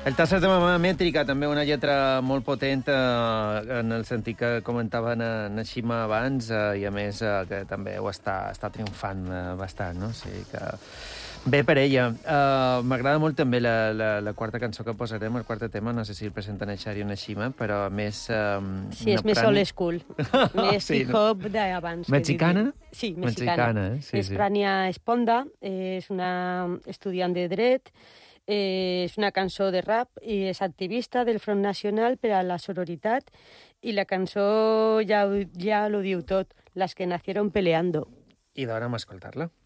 El tercer tema, Mètrica, també una lletra molt potent en el sentit que comentava na Xima abans i, a més, que també ho està triomfant bastant, no? O sigui que... Bé per ella. M'agrada molt també la quarta cançó que posarem, el quart tema, no sé si el presenten en Xari o na Xima, però més... Sí, és més old school, més hip-hop d'abans. Mexicana? Sí, mexicana. És Prania Esponda, és una estudiant de dret, és una cançó de rap i és activista del Front Nacional per a la sororitat i la cançó ja lo diu tot, las que nacieron peleando. I d'ara a escoltar-la.